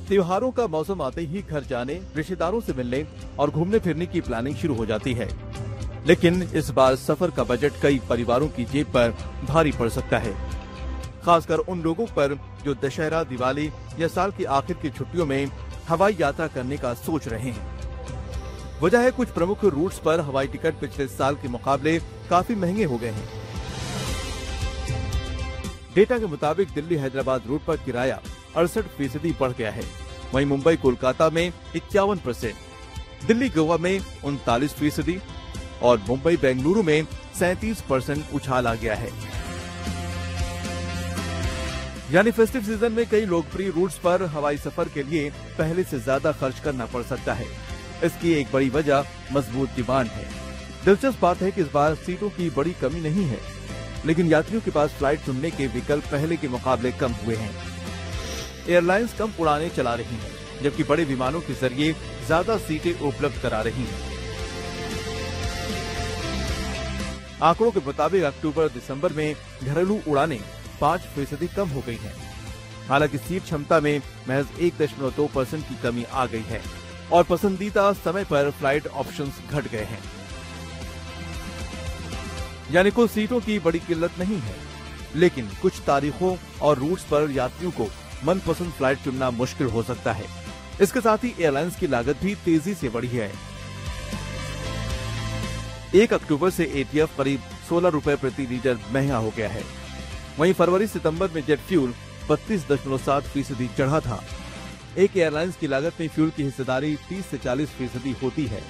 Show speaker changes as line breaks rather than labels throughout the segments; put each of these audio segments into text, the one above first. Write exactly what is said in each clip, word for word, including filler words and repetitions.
त्योहारों का मौसम आते ही घर जाने, रिश्तेदारों से मिलने और घूमने फिरने की प्लानिंग शुरू हो जाती है। लेकिन इस बार सफर का बजट कई परिवारों की जेब पर भारी पड़ सकता है, खासकर उन लोगों पर जो दशहरा, दिवाली या साल की आखिर की छुट्टियों में हवाई यात्रा करने का सोच रहे हैं। वजह है कुछ प्रमुख रूट्स पर हवाई टिकट पिछले साल के मुकाबले काफी महंगे हो गए हैं। डेटा के मुताबिक दिल्ली हैदराबाद रूट पर किराया अड़सठ फीसदी बढ़ गया है, वहीं मुंबई कोलकाता में इक्यावन परसेंट, दिल्ली गोवा में उनतालीस फीसदी और मुंबई बेंगलुरु में सैंतीस परसेंट उछाल आ गया है। यानी फेस्टिव सीजन में कई लोकप्रिय रूट्स पर हवाई सफर के लिए पहले से ज्यादा खर्च करना पड़ सकता है। इसकी एक बड़ी वजह मजबूत डिमांड है। दिलचस्प बात है कि इस बार सीटों की बड़ी कमी नहीं है, लेकिन यात्रियों के पास फ्लाइट चुनने के विकल्प पहले के मुकाबले कम हुए हैं। एयरलाइंस कम उड़ानें चला रही हैं, जबकि बड़े विमानों के जरिए ज्यादा सीटें उपलब्ध करा रही हैं। आंकड़ों के मुताबिक अक्टूबर दिसंबर में घरेलू उड़ानें पाँच फीसदी कम हो गई हैं। हालांकि सीट क्षमता में महज एक दशमलव दो परसेंट की कमी आ गई है और पसंदीदा समय पर फ्लाइट ऑप्शंस घट गए हैं। यानी कुल सीटों की बड़ी किल्लत नहीं है, लेकिन कुछ तारीखों और रूट्स पर यात्रियों को मनपसंद फ्लाइट चुनना मुश्किल हो सकता है। इसके साथ ही एयरलाइंस की लागत भी तेजी से बढ़ी है। एक अक्टूबर से एटीएफ करीब सोलह रुपए प्रति लीटर महंगा हो गया है। वहीं फरवरी सितंबर में जेट फ्यूल बत्तीस दशमलव सात फीसदी चढ़ा था। एक एयरलाइंस की लागत में फ्यूल की हिस्सेदारी तीस से चालीस फीसदी होती है।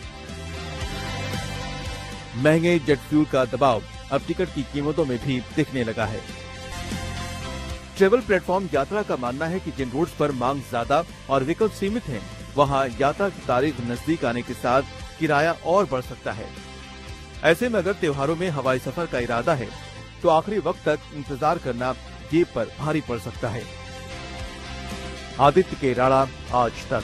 महंगे जेट फ्यूल का दबाव अब टिकट की कीमतों में भी दिखने लगा है। ट्रेवल प्लेटफॉर्म यात्रा का मानना है कि जिन रूट्स पर मांग ज्यादा और विकल्प सीमित हैं, वहां यात्रा की तारीख नजदीक आने के साथ किराया और बढ़ सकता है। ऐसे में अगर त्योहारों में हवाई सफर का इरादा है तो आखिरी वक्त तक इंतजार करना जेब पर भारी पड़ सकता है। आदित्य केराड़ा, आज तक।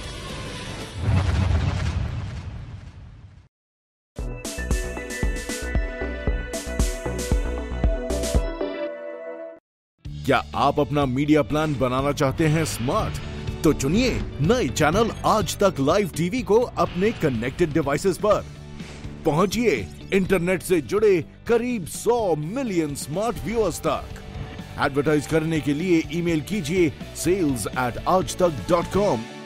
क्या आप अपना मीडिया प्लान बनाना चाहते हैं स्मार्ट? तो चुनिए नए चैनल आज तक लाइव टीवी को अपने कनेक्टेड डिवाइसेस पर। पहुंचिए इंटरनेट से जुड़े करीब सौ मिलियन स्मार्ट व्यूअर्स तक। एडवर्टाइज करने के लिए ईमेल कीजिए सेल्स एट आज तक डॉट कॉम